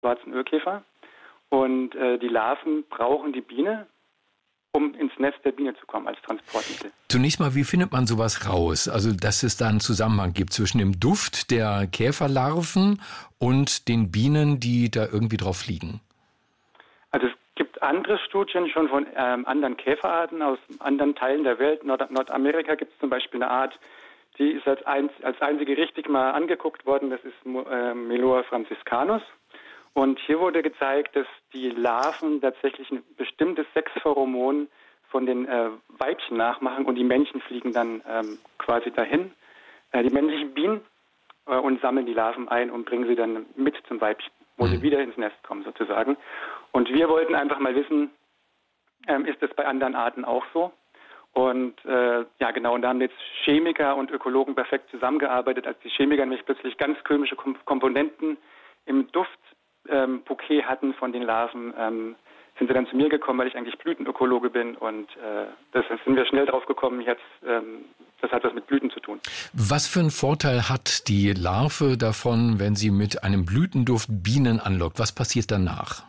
schwarzen Ölkäfer. Und die Larven brauchen die Biene, um ins Nest der Biene zu kommen als Transportmittel. Zunächst mal, wie findet man sowas raus? Also, dass es da einen Zusammenhang gibt zwischen dem Duft der Käferlarven und den Bienen, die da irgendwie drauf fliegen. Also es gibt andere Studien schon von anderen Käferarten aus anderen Teilen der Welt. Nordamerika gibt es zum Beispiel eine Art, die ist als einzige richtig mal angeguckt worden, das ist Meloa franciscanus. Und hier wurde gezeigt, dass die Larven tatsächlich ein bestimmtes Sexpheromon von den Weibchen nachmachen und die Männchen fliegen dann quasi dahin, die männlichen Bienen, und sammeln die Larven ein und bringen sie dann mit zum Weibchen, wo sie wieder ins Nest kommen sozusagen. Und wir wollten einfach mal wissen, ist das bei anderen Arten auch so? Und ja genau, und da haben jetzt Chemiker und Ökologen perfekt zusammengearbeitet. Als die Chemiker nämlich plötzlich ganz chemische Komponenten im Duftbouquet hatten von den Larven, sind sie dann zu mir gekommen, weil ich eigentlich Blütenökologe bin. Und da sind wir schnell drauf gekommen, jetzt, das hat was mit Blüten zu tun. Was für einen Vorteil hat die Larve davon, wenn sie mit einem Blütenduft Bienen anlockt? Was passiert danach?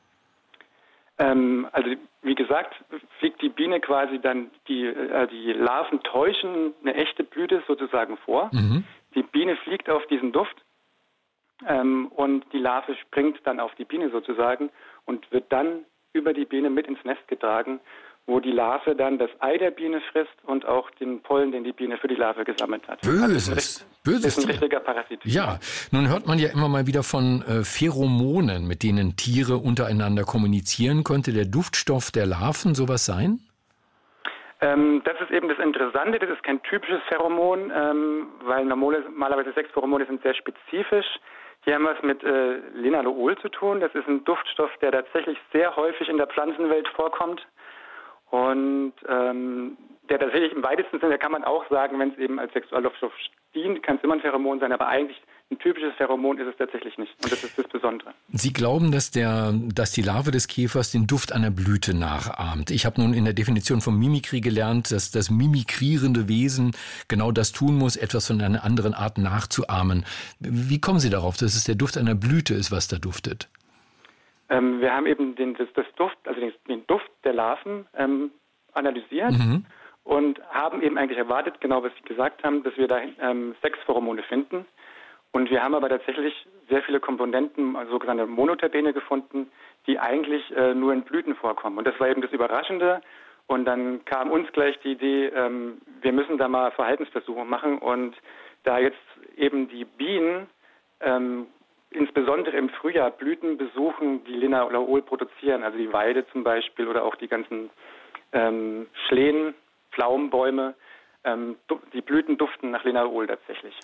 Also wie gesagt, fliegt die Biene quasi dann, die Larven täuschen eine echte Blüte sozusagen vor. Mhm. Die Biene fliegt auf diesen Duft und die Larve springt dann auf die Biene sozusagen und wird dann über die Biene mit ins Nest getragen, wo die Larve dann das Ei der Biene frisst und auch den Pollen, den die Biene für die Larve gesammelt hat. Böses ist ein richtiger Parasit. Ja, nun hört man ja immer mal wieder von Pheromonen, mit denen Tiere untereinander kommunizieren. Könnte der Duftstoff der Larven sowas sein? Das ist eben das Interessante. Das ist kein typisches Pheromon, weil normalerweise Sexpheromone sind sehr spezifisch. Hier haben wir es mit Linalool zu tun. Das ist ein Duftstoff, der tatsächlich sehr häufig in der Pflanzenwelt vorkommt. Und der tatsächlich im weitesten Sinne, kann man auch sagen, wenn es eben als Sexualduftstoff dient, kann es immer ein Pheromon sein, aber eigentlich ein typisches Pheromon ist es tatsächlich nicht. Und das ist das Besondere. Sie glauben, dass die Larve des Käfers den Duft einer Blüte nachahmt. Ich habe nun in der Definition von Mimikry gelernt, dass das mimikrierende Wesen genau das tun muss, etwas von einer anderen Art nachzuahmen. Wie kommen Sie darauf, dass es der Duft einer Blüte ist, was da duftet? Wir haben eben den Duft der Larven analysiert und haben eben eigentlich erwartet, genau was Sie gesagt haben, dass wir da Sexpheromone finden. Und wir haben aber tatsächlich sehr viele Komponenten, also sogenannte Monoterpene gefunden, die eigentlich nur in Blüten vorkommen. Und das war eben das Überraschende. Und dann kam uns gleich die Idee, wir müssen da mal Verhaltensversuche machen. Und da jetzt eben die Bienen insbesondere im Frühjahr Blüten besuchen, die Linalool produzieren, also die Weide zum Beispiel oder auch die ganzen Schlehen, Pflaumenbäume, die Blüten duften nach Linalool tatsächlich.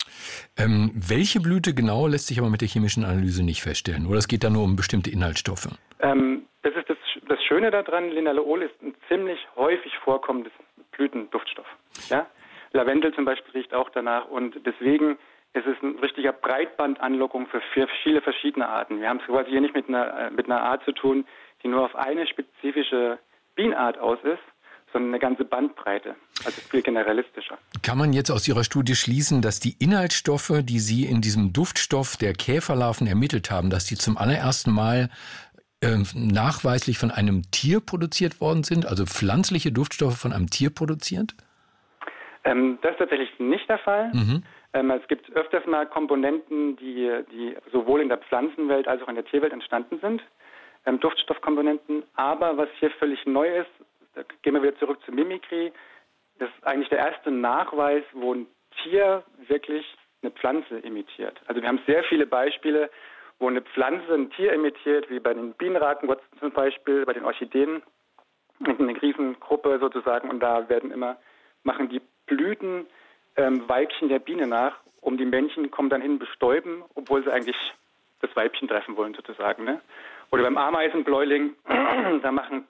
Welche Blüte genau lässt sich aber mit der chemischen Analyse nicht feststellen? Oder es geht da nur um bestimmte Inhaltsstoffe? Das ist das Schöne daran, Linalool ist ein ziemlich häufig vorkommendes Blütenduftstoff. Ja? Lavendel zum Beispiel riecht auch danach und deswegen ist es ein richtiger Breitbandanlockung für viele verschiedene Arten. Wir haben es quasi hier nicht mit einer Art zu tun, die nur auf eine spezifische Bienenart aus ist, sondern eine ganze Bandbreite, also viel generalistischer. Kann man jetzt aus Ihrer Studie schließen, dass die Inhaltsstoffe, die Sie in diesem Duftstoff der Käferlarven ermittelt haben, dass die zum allerersten Mal nachweislich von einem Tier produziert worden sind, also pflanzliche Duftstoffe von einem Tier produziert? Das ist tatsächlich nicht der Fall. Es gibt öfters mal Komponenten, die sowohl in der Pflanzenwelt als auch in der Tierwelt entstanden sind, Duftstoffkomponenten. Aber was hier völlig neu ist, da gehen wir wieder zurück zu Mimikry, das ist eigentlich der erste Nachweis, wo ein Tier wirklich eine Pflanze imitiert. Also wir haben sehr viele Beispiele, wo eine Pflanze ein Tier imitiert, wie bei den Bienenraken zum Beispiel, bei den Orchideen, eine Riesengruppe sozusagen. Und da machen die Blüten Weibchen der Biene nach, die Männchen kommen dann hin, bestäuben, obwohl sie eigentlich das Weibchen treffen wollen sozusagen. Ne? Oder beim Ameisenbläuling, da machen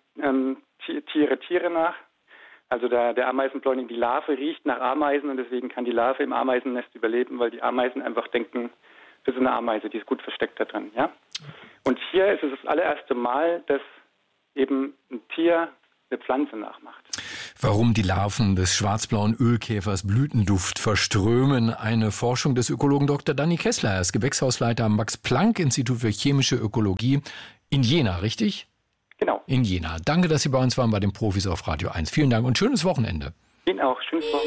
Tiere nach. Also der Ameisenbläuling, die Larve riecht nach Ameisen und deswegen kann die Larve im Ameisennest überleben, weil die Ameisen einfach denken, das ist eine Ameise, die ist gut versteckt da drin. Ja? Und hier ist es das allererste Mal, dass eben ein Tier eine Pflanze nachmacht. Warum die Larven des schwarzblauen Ölkäfers Blütenduft verströmen. Eine Forschung des Ökologen Dr. Danny Kessler. Er ist Gewächshausleiter am Max-Planck-Institut für chemische Ökologie in Jena, richtig? Genau. In Jena. Danke, dass Sie bei uns waren bei den Profis auf Radio 1. Vielen Dank und schönes Wochenende. Ihnen auch. Schönes Wochenende.